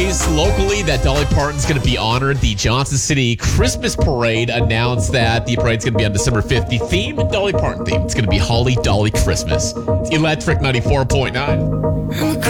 days locally that Dolly Parton's going to be honored. The Johnson City Christmas Parade announced that the parade's going to be on December 5th. The theme, Dolly Parton theme. It's going to be Holly Dolly Christmas. It's Electric 94.9.